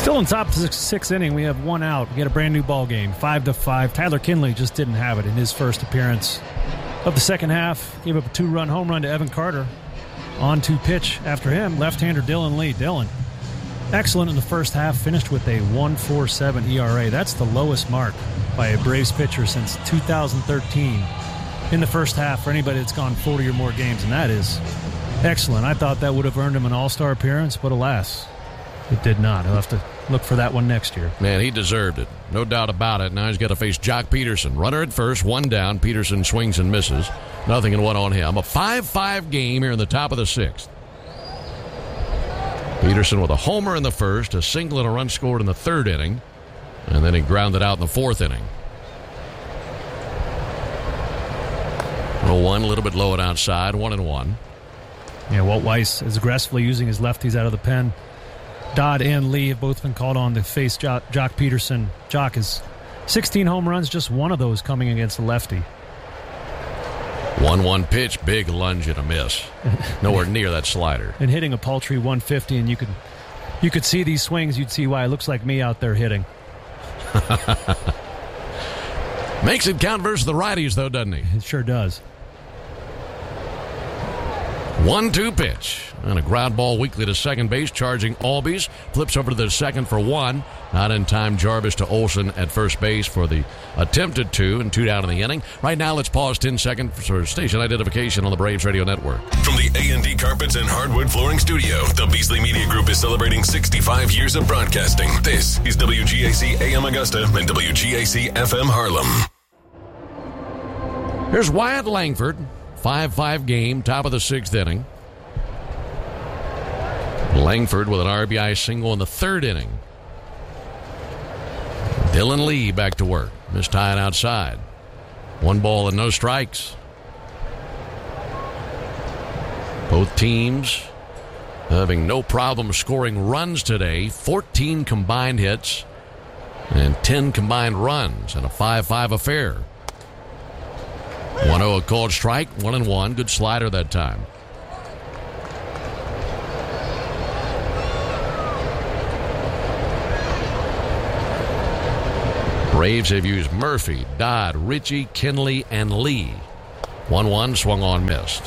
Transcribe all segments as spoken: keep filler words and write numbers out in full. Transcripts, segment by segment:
Still on top of the sixth inning, we have one out. We get a brand new ball game, five to five. Tyler Kinley just didn't have it in his first appearance of the second half. Gave up a two-run home run to Evan Carter. On to pitch after him, left-hander Dylan Lee. Dylan, excellent in the first half, finished with a one point four seven E R A. That's the lowest mark by a Braves pitcher since two thousand thirteen in the first half for anybody that's gone forty or more games, and that is excellent. I thought that would have earned him an all-star appearance, but alas, it did not. He'll have to look for that one next year. Man, he deserved it. No doubt about it. Now he's got to face Jock Peterson. Runner at first, one down. Peterson swings and misses. Nothing in one on him. A five five game here in the top of the sixth. Peterson with a homer in the first, a single and a run scored in the third inning, and then he grounded out in the fourth inning. oh one, a little bit low and outside, one and one. Yeah, Walt Weiss is aggressively using his lefties out of the pen. Dodd and Lee have both been called on to face Jock, Jock Peterson. Jock is sixteen home runs, just one of those coming against the lefty. one one pitch, big lunge and a miss. Nowhere near that slider. And hitting a paltry one fifty, and you could you could see these swings, you'd see why it looks like me out there hitting. Makes it count versus the righties, though, doesn't he? It sure does. one two pitch. And a ground ball weakly to second base, charging Albies. Flips over to the second for one. Not in time, Jarvis to Olsen at first base for the attempted two, and two down in the inning. Right now, let's pause ten seconds for station identification on the Braves Radio Network. From the A and D Carpets and Hardwood Flooring Studio, the Beasley Media Group is celebrating sixty-five years of broadcasting. This is W G A C A M Augusta and W G A C F M Harlem. Here's Wyatt Langford. five five game, top of the sixth inning. Langford with an R B I single in the third inning. Dylan Lee back to work. Missed high and outside. One ball and no strikes. Both teams having no problem scoring runs today. fourteen combined hits and ten combined runs in a five five affair. one oh a called strike, one and one. Good slider that time. Braves have used Murphy, Dodd, Ritchie, Kinley, and Lee. one one swung on, missed.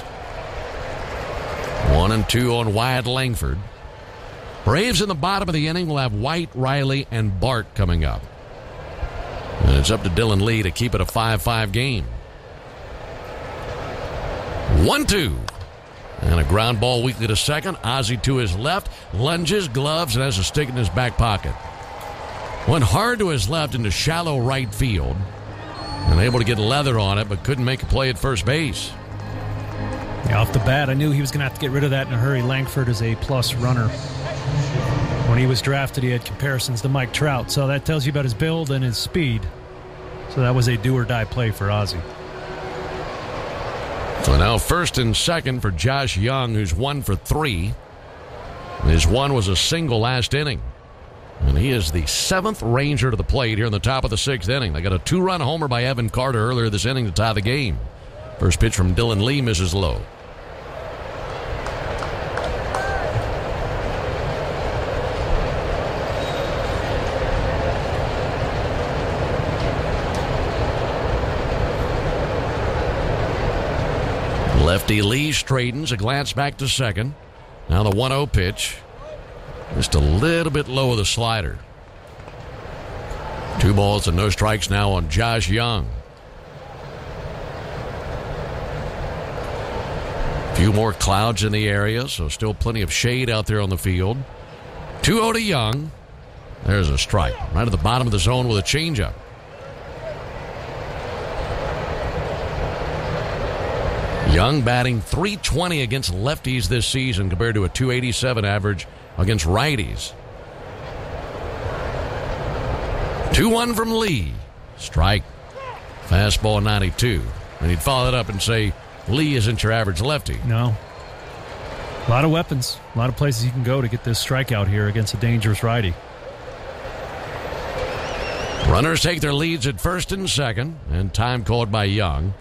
one and two on Wyatt Langford. Braves in the bottom of the inning will have White, Riley, and Bart coming up. And it's up to Dylan Lee to keep it a five five game. one two. And a ground ball weakly to second. Ozzie to his left. Lunges, gloves, and has a stick in his back pocket. Went hard to his left into shallow right field. And able to get leather on it, but couldn't make a play at first base. Yeah, off the bat, I knew he was going to have to get rid of that in a hurry. Langford is a plus runner. When he was drafted, he had comparisons to Mike Trout. So that tells you about his build and his speed. So that was a do-or-die play for Ozzie. So now first and second for Josh Young, who's one for three. His one was a single last inning. And he is the seventh Ranger to the plate here in the top of the sixth inning. They got a two-run homer by Evan Carter earlier this inning to tie the game. First pitch from Dylan Lee misses low. Lefty Lee straightens, a glance back to second. Now the one oh pitch. Just a little bit low of the slider. Two balls and no strikes now on Josh Young. A few more clouds in the area, so still plenty of shade out there on the field. two oh to Young. There's a strike. Right at the bottom of the zone with a changeup. Young batting three twenty against lefties this season compared to a two eighty-seven average against righties. two one from Lee. Strike. Fastball ninety-two. And he'd follow it up and say, Lee isn't your average lefty. No. A lot of weapons. A lot of places you can go to get this strikeout here against a dangerous righty. Runners take their leads at first and second, and time called by Young.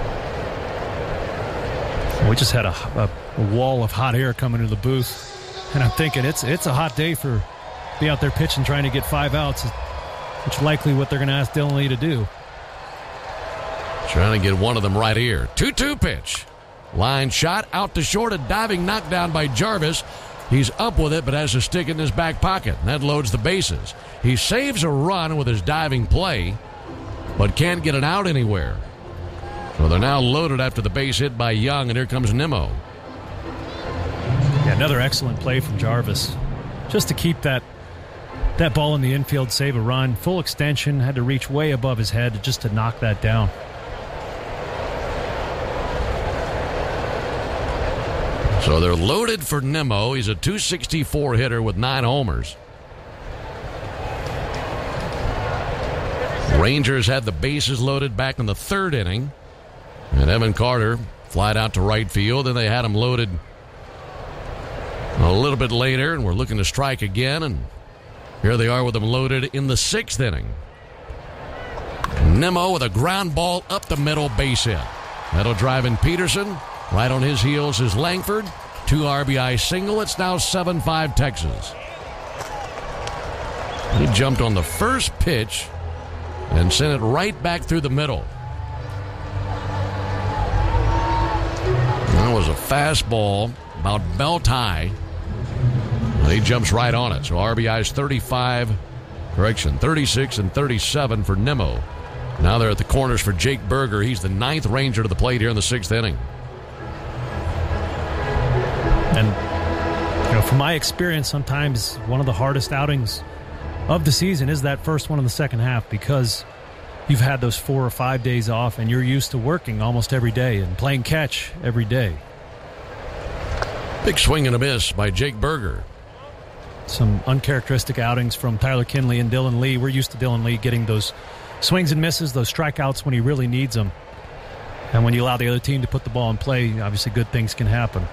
We just had a, a, a wall of hot air coming into the booth. And I'm thinking it's it's a hot day for be out there pitching, trying to get five outs, which is likely what they're going to ask Dylan Lee to do. Trying to get one of them right here. two two pitch. Line shot out to short, a diving knockdown by Jarvis. He's up with it, but has a stick in his back pocket. That loads the bases. He saves a run with his diving play, but can't get it out anywhere. So they're now loaded after the base hit by Young, and here comes Nimmo. Yeah, another excellent play from Jarvis. Just to keep that that ball in the infield, save a run. Full extension, had to reach way above his head just to knock that down. So they're loaded for Nimmo. He's a two sixty-four hitter with nine homers. Rangers had the bases loaded back in the third inning. And Evan Carter flied out to right field, and they had him loaded a little bit later, and we're looking to strike again, and here they are with him loaded in the sixth inning. Nimmo with a ground ball up the middle, base hit. That'll drive in Peterson. Right on his heels is Langford. Two R B I single. It's now seven five Texas. He jumped on the first pitch and sent it right back through the middle. That was a fastball about belt high. He jumps right on it. So R B Is thirty-five, correction, thirty-six and thirty-seven for Nimmo. Now they're at the corners for Jake Berger. He's the ninth Ranger to the plate here in the sixth inning. And, you know, from my experience, sometimes one of the hardest outings of the season is that first one in the second half, because you've had those four or five days off and you're used to working almost every day and playing catch every day. Big swing and a miss by Jake Berger. Some uncharacteristic outings from Tyler Kinley and Dylan Lee. We're used to Dylan Lee getting those swings and misses, those strikeouts when he really needs them. And when you allow the other team to put the ball in play, obviously good things can happen.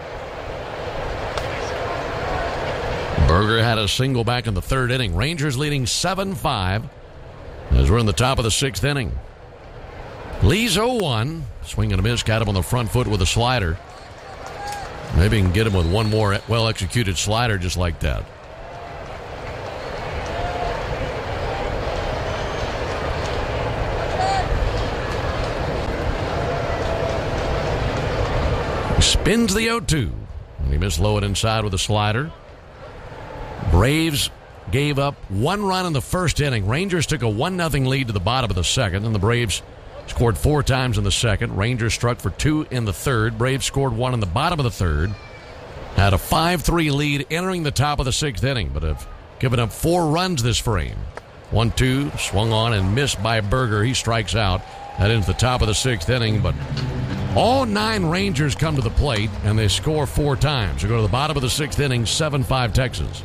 Berger had a single back in the third inning. Rangers leading seven five as we're in the top of the sixth inning. Lee's oh one. Swing and a miss. Got him on the front foot with a slider. Maybe he can get him with one more well-executed slider just like that. He spins the oh two. And he missed low and inside with a slider. Braves gave up one run in the first inning. Rangers took a one nothing lead to the bottom of the second, and the Braves scored four times in the second. Rangers struck for two in the third. Braves scored one in the bottom of the third. Had a five three lead entering the top of the sixth inning, but have given up four runs this frame. one two, swung on and missed by Berger. He strikes out. That into the top of the sixth inning, but all nine Rangers come to the plate, and they score four times. They go to the bottom of the sixth inning, seven five Texas.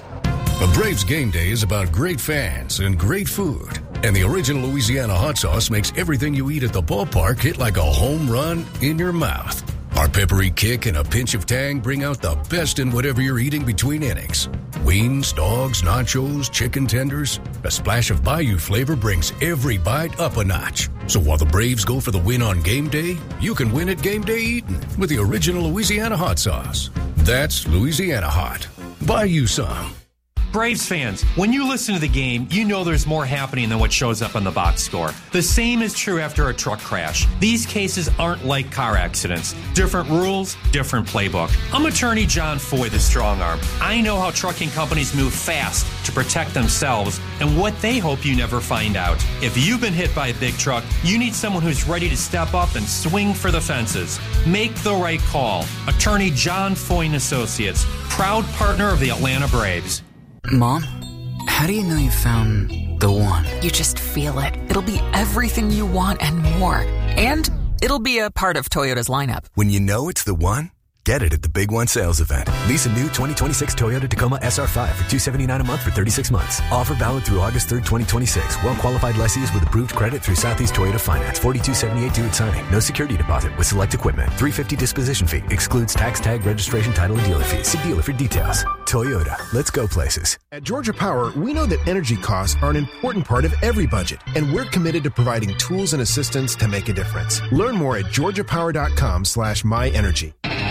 A Braves game day is about great fans and great food. And the original Louisiana hot sauce makes everything you eat at the ballpark hit like a home run in your mouth. Our peppery kick and a pinch of tang bring out the best in whatever you're eating between innings. Wings, dogs, nachos, chicken tenders. A splash of Bayou flavor brings every bite up a notch. So while the Braves go for the win on game day, you can win at game day eating with the original Louisiana hot sauce. That's Louisiana hot. Buy you some. Braves fans, when you listen to the game, you know there's more happening than what shows up on the box score. The same is true after a truck crash. These cases aren't like car accidents. Different rules, different playbook. I'm attorney John Foy, the strong arm. I know how trucking companies move fast to protect themselves and what they hope you never find out. If you've been hit by a big truck, you need someone who's ready to step up and swing for the fences. Make the right call. Attorney John Foy and Associates, proud partner of the Atlanta Braves. Mom, how do you know you found the one? You just feel it. It'll be everything you want and more. And it'll be a part of Toyota's lineup. When you know it's the one, get it at the Big One sales event. Lease a new twenty twenty-six Toyota Tacoma S R five for two hundred seventy-nine dollars a month for thirty-six months. Offer valid through August third, twenty twenty-six. Well-qualified lessees with approved credit through Southeast Toyota Finance. forty-two seventy-eight due at signing. No security deposit with select equipment. three hundred fifty dollars disposition fee. Excludes tax, tag, registration, title, and dealer fees. See dealer for details. Toyota. Let's go places. At Georgia Power, we know that energy costs are an important part of every budget, and we're committed to providing tools and assistance to make a difference. Learn more at georgia power dot com slash my energy.